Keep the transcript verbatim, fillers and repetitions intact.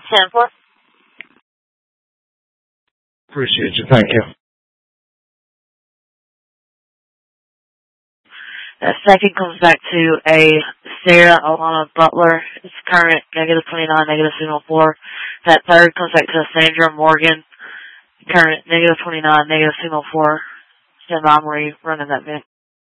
ten four. Appreciate you. Thank you. That second comes back to a Sarah Alana Butler. It's current negative twenty-nine, negative signal four. That third comes back to a Sandra Morgan. Current negative twenty-nine, negative signal four. Stand by, Marie, running that vent.